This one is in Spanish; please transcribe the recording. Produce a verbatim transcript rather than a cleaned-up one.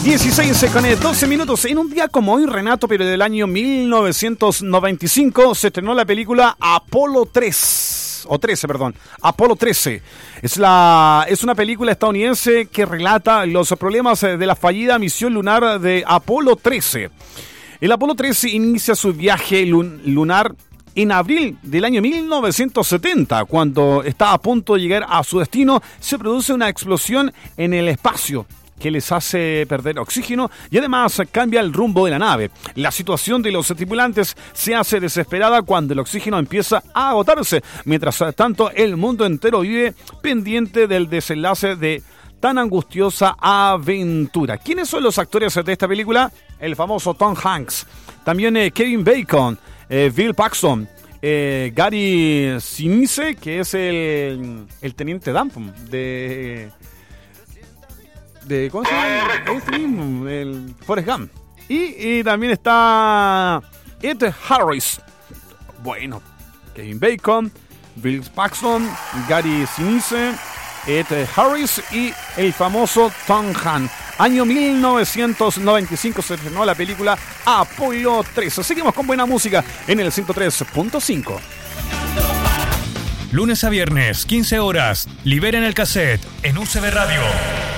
dieciséis con doce minutos. En un día como hoy, Renato, pero del año mil novecientos noventa y cinco, se estrenó la película Apolo tres. O trece, perdón. Apolo trece. Es, la, es una película estadounidense que relata los problemas de la fallida misión lunar de Apolo trece. El Apolo trece inicia su viaje lun- lunar en abril del año mil novecientos setenta. Cuando está a punto de llegar a su destino, se produce una explosión en el espacio que les hace perder oxígeno y además cambia el rumbo de la nave. La situación de los tripulantes se hace desesperada cuando el oxígeno empieza a agotarse. Mientras tanto, el mundo entero vive pendiente del desenlace de tan angustiosa aventura. ¿Quiénes son los actores de esta película? El famoso Tom Hanks, también eh, Kevin Bacon, eh, Bill Paxton, eh, Gary Sinise, que es el, el teniente Dan de... de ¿cómo se llama? Este mismo, el Forrest Gump. Y, y también está Ed Harris. Bueno, Kevin Bacon, Bill Paxton, Gary Sinise, Ed Harris y el famoso Tom Hanks. Año mil novecientos noventa y cinco se estrenó la película Apolo trece. Seguimos con buena música en el ciento tres punto cinco. Lunes a viernes, quince horas, liberen el cassette en U C B Radio.